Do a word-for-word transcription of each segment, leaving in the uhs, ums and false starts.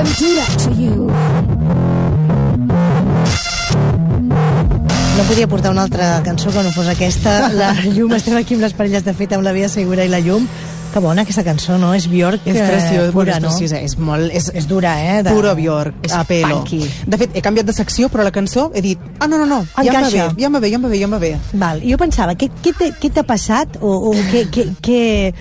them do that to you. No podia portar una altra cançó que no fos aquesta. La Llum, estem aquí amb les parelles de fet, amb la Via Segura i la Llum. Que bona aquesta cançó, no? És Björk és preciós, eh, pura, és no? preciosa, és molt... És, és dura, eh? De... Puro Björk, és a pelo. funky. De fet, he canviat de secció, però la cançó he dit, ah, no, no, no, ja em va bé, ja em va bé, ja em va bé, ja em va bé. Val, jo pensava, què, què t'ha- què t'ha passat? O, o què, què, què...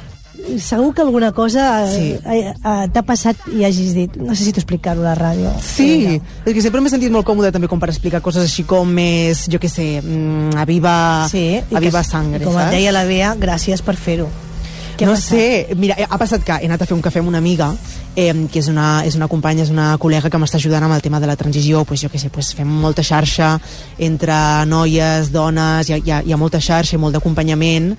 Segur que alguna cosa Sí. eh, eh, t'ha passat i hagis dit, necessito explicar-ho a la ràdio. Sí, Vinga. és que sempre m'he sentit molt còmode també com per explicar coses així com més, jo què sé, mm, a viva, Sí, i a viva que- sangre, com saps? et deia la Bea, gràcies per fer-ho. Què ha No passat? sé, mira, ha passat que he anat a fer un cafè amb una amiga, eh, que és una, és una companya, és una col·lega que m'està ajudant amb el tema de la transició, pues, jo què sé, pues, fem molta xarxa entre noies, dones, hi ha, hi ha, hi ha molta xarxa i molt d'acompanyament,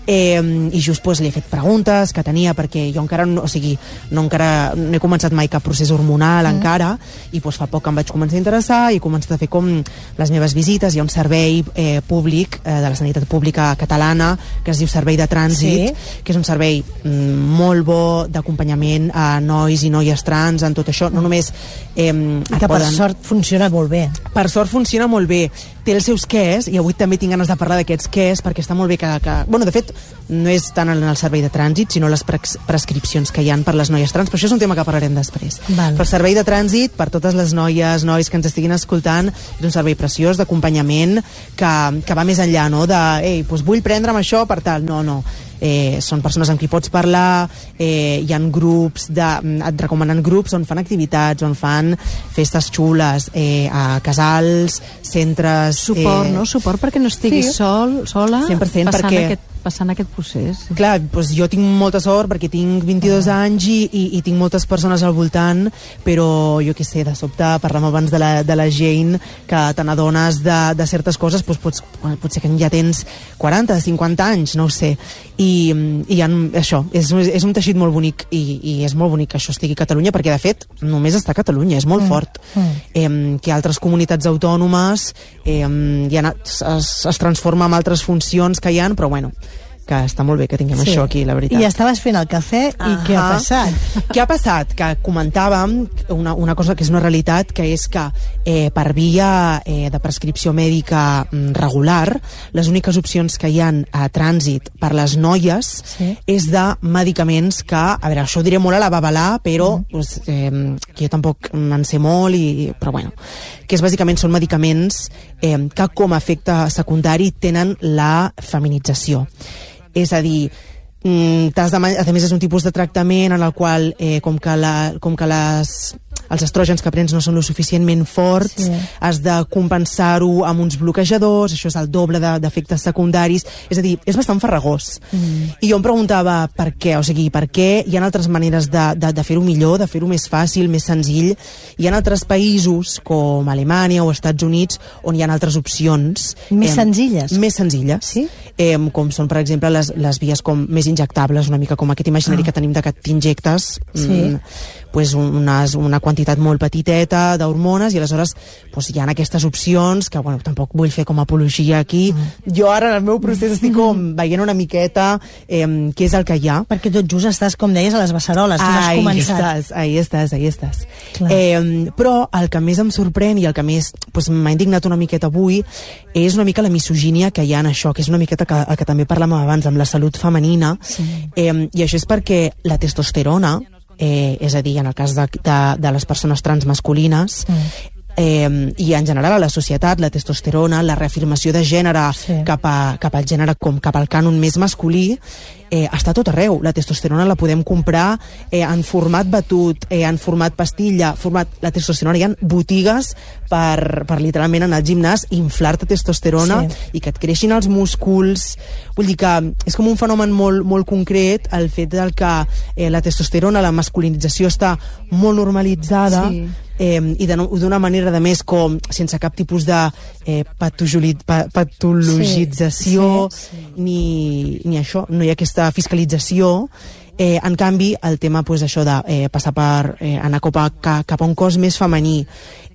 eh, i just pues, li he fet preguntes que tenia, perquè jo encara no, o sigui, no, encara, no he començat mai cap procés hormonal mm. encara, i pues, fa poc em vaig començar a interessar i he començat a fer com les meves visites. Hi ha un servei eh, públic eh, de la sanitat pública catalana que es diu Servei de Trànsit, Sí. que és un servei mm, molt bo d'acompanyament a nois i noies trans en tot això, no només eh, I que per sort funciona molt bé. per sort funciona molt bé, té els seus quès, i avui també tinc ganes de parlar d'aquests quès, perquè està molt bé que, que... Bueno, de fet, no és tant en el servei de trànsit, sinó les pres prescripcions que hi han per les noies trans, però això és un tema que parlarem després. Val. Però el servei de trànsit, per totes les noies, nois que ens estiguin escoltant, és un servei preciós d'acompanyament que, que va més enllà, no?, de, ei, doncs vull prendre'm això per tal. No, no. Eh, són persones amb qui pots parlar, eh, hi ha grups, de, et recomanen grups on fan activitats, on fan festes xules, eh, a casals, centres... Suport, eh, no? Suport perquè no estiguis sí. sol, sola cent per cent, passant, perquè- aquest, passant aquest procés. Clar, doncs jo tinc molta sort perquè tinc vint-i-dos anys i, i, i tinc moltes persones al voltant, però jo què sé, de sobte parlem abans de la, de la Jane, que te n'adones de, de certes coses, doncs pots, potser que ja tens quaranta, cinquanta anys, no ho sé, i, i ha, això, és, és un teixit molt bonic i, i és molt bonic que això estigui a Catalunya, perquè de fet només està a Catalunya, és molt mm. fort. Mm. Eh, que altres comunitats autònomes eh, ja ha, es, es transforma en altres funcions que hi ha, però bueno, que està molt bé que tinguem Sí. això aquí, la veritat. I estaves fent el cafè i Ahà. què ha passat? Què ha passat? Que comentàvem una, una cosa que és una realitat, que és que eh, per via eh, de prescripció mèdica mm, regular, les úniques opcions que hi han a trànsit per les noies Sí. és de medicaments que, a veure, això ho diré molt a la babalà, però mm. pues, eh, que jo tampoc en sé molt, i, però bueno, que és bàsicament són medicaments eh, que com a efecte secundari tenen la feminització. És a dir, mm, t'has de, a més és un tipus de tractament en el qual eh, com que, la, com que les, els estrògens que prens no són lo suficientment forts, Sí. has de compensar-ho amb uns bloquejadors, això és el doble de- d'efectes secundaris, és a dir, és bastant farragós. Mm. I jo em preguntava per què, o sigui, per què hi ha altres maneres de, de, de fer-ho millor, de fer-ho més fàcil, més senzill. Hi ha altres països, com Alemanya o Estats Units, on hi ha altres opcions. Més senzilles? Més senzilles. Sí? Eh, com són, per exemple, les, les vies com més injectables, una mica com aquest imaginari Ah. que tenim de que t'injectes Sí. mm, pues unes, una quantitat molt petiteta d'hormones, i aleshores pues, hi ha aquestes opcions que, bueno, tampoc vull fer com apologia aquí. Mm. Jo ara en el meu procés estic com veient una miqueta eh, què és el que hi ha. Perquè tot just estàs, com deies, a les beceroles. Tu has Ahí començat. estàs, ahí estàs, ahí estàs. Clar. Eh, però el que més em sorprèn i el que més pues, m'ha indignat una miqueta avui és una mica la misogínia que hi ha en això, que és una miqueta que, el que també parlàvem abans amb la salut femenina. Sí. Eh, I això és perquè la testosterona, eh, és a dir, en el cas de, de, de les persones trans masculines, mm. Eh, i en general a la societat, la testosterona, la reafirmació de gènere Sí. cap, a, cap al gènere com cap al cànon més masculí, eh, està a tot arreu. La testosterona la podem comprar eh, en format batut, eh, en format pastilla, format... La testosterona, hi ha botigues per, per literalment anar al gimnàs, inflar-te testosterona Sí. i que et creixin els músculs. Vull dir que és com un fenomen molt, molt concret, el fet del que eh, la testosterona, la masculinització està molt normalitzada. Sí. Eh, i d'una manera, de més, com sense cap tipus de eh, patogili- pa patologització, Sí, sí, sí. Ni, ni això, no hi ha aquesta fiscalització. Eh, en canvi, el tema, pues, això de eh, passar per eh, anar cap a, cap a un cos més femení,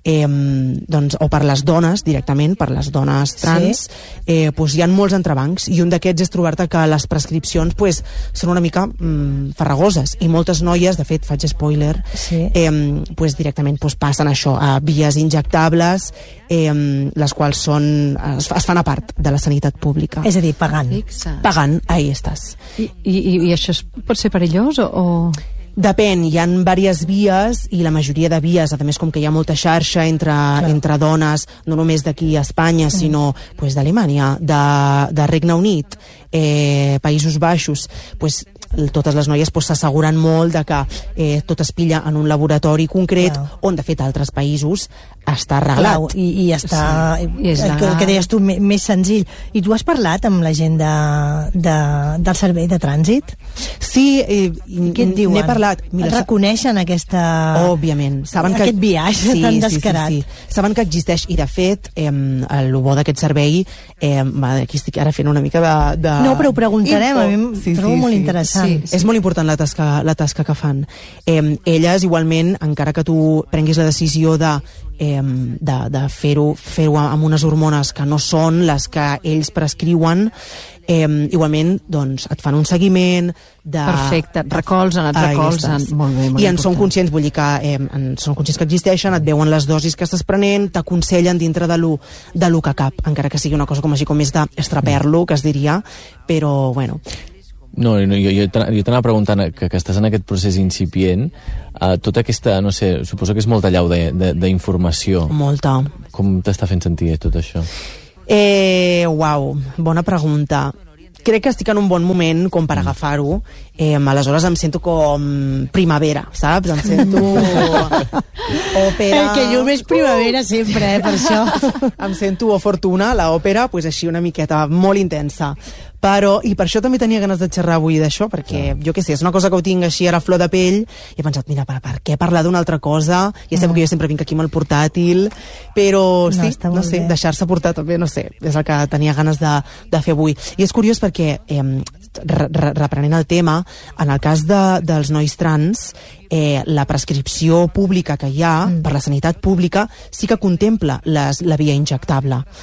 eh, doncs, o per les dones directament, per les dones trans, sí. eh, pues, hi ha molts entrebancs, i un d'aquests és trobar-te que les prescripcions pues, són una mica mm, farragoses, i moltes noies, de fet faig spoiler, sí. eh, pues, directament pues, passen això a vies injectables, eh, les quals són, es, es fan a part de la sanitat pública. És a dir, pagant. Fixa't. Pagant, ahí estàs. I, i, I això es, pot ser perillós o...? o... Depèn, hi ha diverses vies, i la majoria de vies, a més com que hi ha molta xarxa entre, entre dones, no només d'aquí a Espanya, sinó pues, d'Alemanya, de, de Regne Unit, eh, Països Baixos, pues, totes les noies s'asseguren pues, molt de que eh, tot es pilla en un laboratori concret, clar. On de fet altres països està arreglat. Clar, i, i està sí. I és el, que, el que deies tu, més senzill. I tu has parlat amb la gent de, de, del servei de trànsit? Sí, eh, què et diuen? N'he parlat. Mira, et reconeixen aquesta... Òbviament. Saben aquest que... viatge sí, tan sí, descarat. Sí, sí, sí. Saben que existeix, i de fet eh, el bo d'aquest servei, eh, aquí estic ara fent una mica de... de... No, però ho preguntarem, info. A mi em sí, trobo sí, molt sí. interessant. Sí, sí. És molt important la tasca, la tasca que fan. Eh, elles, igualment, encara que tu prenguis la decisió de eh, de, de fer-ho fer-ho amb unes hormones que no són les que ells prescriuen, eh, igualment doncs, et fan un seguiment de... Perfecte, et recolzen, et recolzen. Molt bé, molt I en important. són conscients, vull dir que eh, en són conscients que existeixen, et veuen les dosis que estàs prenent, t'aconsellen dintre de lo, de lo que cap, encara que sigui una cosa com així com més d'estraper-lo, que es diria, però bueno... No, no jo, jo, jo t'anava preguntant que, que estàs en aquest procés incipient, uh, tota aquesta, no sé, suposo que és molta llau d'informació. Molta. Com t'està fent sentir tot això? Eh, uau, bona pregunta. Crec que estic en un bon moment com per agafar-ho, eh, aleshores em sento com primavera, saps? Em sento òpera... El que llum és primavera sempre, eh, per això. Em sento o Fortuna, l'òpera, pues així una miqueta molt intensa. Però, i per això també tenia ganes de xerrar avui d'això, perquè, jo què sé, és una cosa que ho tinc així ara a flor de pell, i he pensat, mira, per, per què parlar d'una altra cosa? Ja sé mm. que jo sempre vinc aquí amb el portàtil, però sí, no, no sé, deixar-se portar també, no sé, és el que tenia ganes de, de fer avui. I és curiós perquè, eh, re, re, reprenent el tema, en el cas de, dels nois trans, eh, la prescripció pública que hi ha mm. per la sanitat pública sí que contempla les, la via injectable.